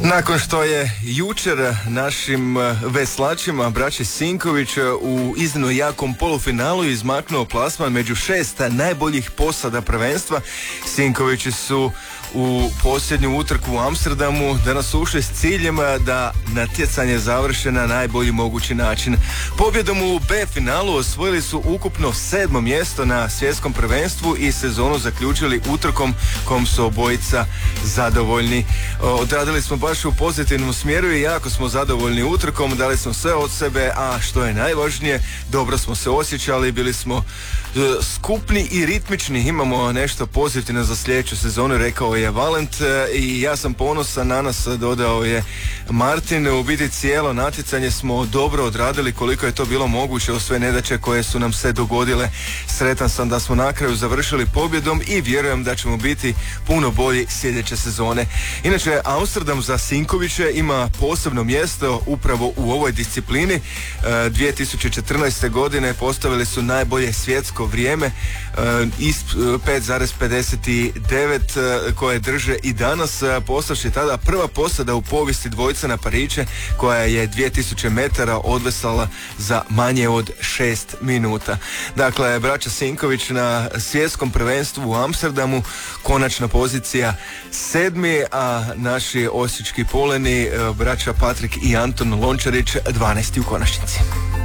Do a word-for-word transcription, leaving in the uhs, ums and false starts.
Nakon što je jučer našim veslačima, braći Sinković, u iznimno jakom polufinalu izmaknuo plasman među šest najboljih posada prvenstva, Sinkovići su u posljednju utrku u Amsterdamu danas ušli s ciljem da natjecanje završe na najbolji mogući način. Pobjedom u B finalu osvojili su ukupno sedmo mjesto na svjetskom prvenstvu i sezonu zaključili utrkom kom su obojica zadovoljni. Odradili smo baš u pozitivnom smjeru i jako smo zadovoljni utrkom, dali smo sve od sebe, a što je najvažnije, dobro smo se osjećali, bili smo skupni i ritmični, imamo nešto pozitivno za sljedeću sezonu, rekao je Valent, i ja sam ponosan na nas, dodao je Martin. U biti cijelo natjecanje smo dobro odradili koliko je to bilo moguće uz sve nedaće koje su nam se dogodile. Sretan sam da smo na kraju završili pobjedom i vjerujem da ćemo biti puno bolji sljedeće sezone. Inače, Amsterdam za Sinkoviće ima posebno mjesto upravo u ovoj disciplini. dvije tisuće četrnaeste. godine postavili su najbolje svjetsko vrijeme iz pet zarez pedeset devet koje drže i danas, postavši tada prva posada u povijesti dvojca na pariće koja je dvije tisuće metara odveslala za manje od šest minuta. Dakle, braća Sinković na svjetskom prvenstvu u Amsterdamu, konačna pozicija sedmi, a naši osječki poleni, braća Patrik i Anton Lončarić, dvanaesti u konačnici.